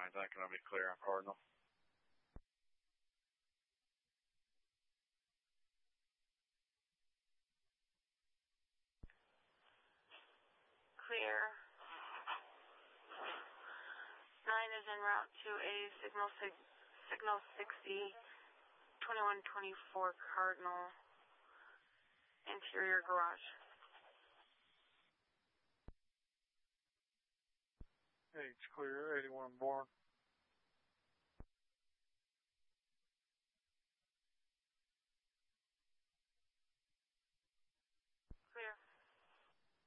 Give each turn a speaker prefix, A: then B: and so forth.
A: I think it'll be clear on Cardinal.
B: Clear. 9 is en route to a signal 60, 2124 Cardinal, interior garage.
C: It's clear, 81 Bourne.